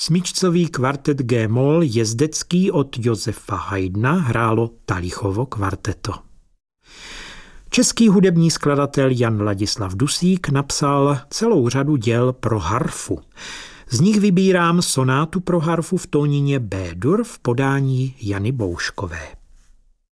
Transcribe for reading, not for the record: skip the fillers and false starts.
Smyčcový kvartet G-moll jezdecký od Josefa Haydna hrálo Talichovo kvarteto. Český hudební skladatel Jan Ladislav Dusík napsal celou řadu děl pro harfu. Z nich vybírám sonátu pro harfu v tónině B-dur v podání Jany Bouškové.